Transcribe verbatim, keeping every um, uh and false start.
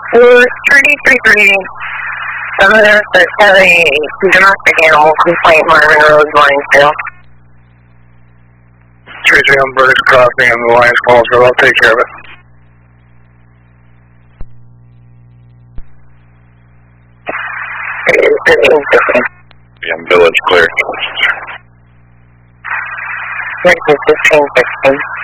thirty-three three, seven eight, domestic animal complaint, Marvin Road, Lionsdale. three three on Burdick's Crossing and the Lions calls, so I'll take care of it. Yeah, Village clear. fifteen fifteen.